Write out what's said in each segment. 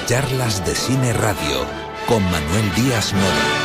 Charlas de Cine Radio con Manuel Díaz Moda.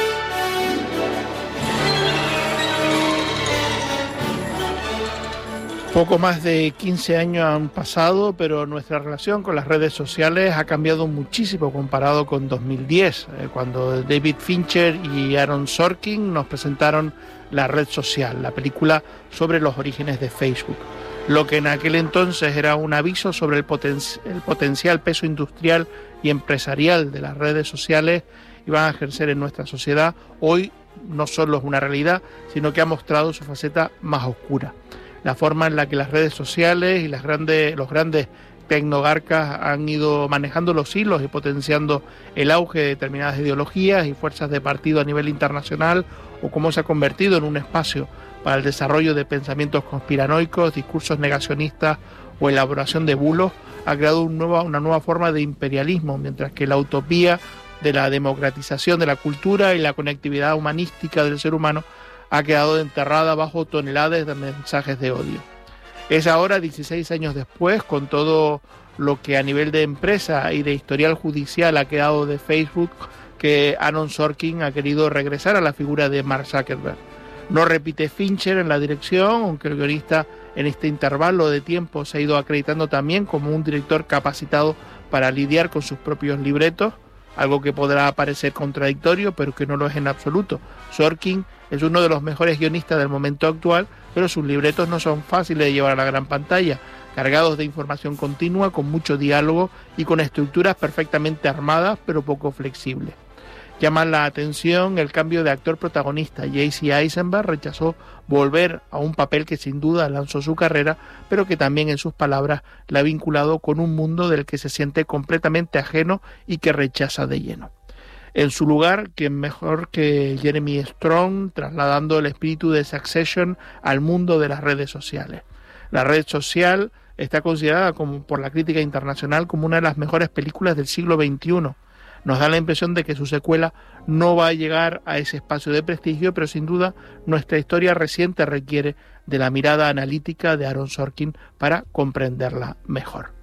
Poco más de 15 años han pasado, pero nuestra relación con las redes sociales ha cambiado muchísimo comparado con 2010, cuando David Fincher y Aaron Sorkin nos presentaron La Red Social, la película sobre los orígenes de Facebook. Lo que en aquel entonces era un aviso sobre el potencial peso industrial y empresarial de las redes sociales iban a ejercer en nuestra sociedad, hoy no solo es una realidad, sino que ha mostrado su faceta más oscura. La forma en la que las redes sociales y los grandes tecnogarcas han ido manejando los hilos y potenciando el auge de determinadas ideologías y fuerzas de partido a nivel internacional, o cómo se ha convertido en un espacio para el desarrollo de pensamientos conspiranoicos, discursos negacionistas o elaboración de bulos, ha creado una nueva forma de imperialismo, mientras que la utopía de la democratización de la cultura y la conectividad humanística del ser humano ha quedado enterrada bajo toneladas de mensajes de odio. Es ahora, 16 años después, con todo lo que a nivel de empresa y de historial judicial ha quedado de Facebook, que Aaron Sorkin ha querido regresar a la figura de Mark Zuckerberg. No repite Fincher en la dirección, aunque el guionista en este intervalo de tiempo se ha ido acreditando también como un director capacitado para lidiar con sus propios libretos, algo que podrá parecer contradictorio, pero que no lo es en absoluto. Sorkin es uno de los mejores guionistas del momento actual, pero sus libretos no son fáciles de llevar a la gran pantalla, cargados de información continua, con mucho diálogo y con estructuras perfectamente armadas, pero poco flexibles. Llama la atención el cambio de actor protagonista. Jesse Eisenberg rechazó volver a un papel que sin duda lanzó su carrera, pero que también, en sus palabras, la ha vinculado con un mundo del que se siente completamente ajeno y que rechaza de lleno. En su lugar, ¿quién mejor que Jeremy Strong, trasladando el espíritu de Succession al mundo de las redes sociales? La red social está considerada por la crítica internacional como una de las mejores películas del siglo XXI. Nos da la impresión de que su secuela no va a llegar a ese espacio de prestigio, pero sin duda nuestra historia reciente requiere de la mirada analítica de Aaron Sorkin para comprenderla mejor.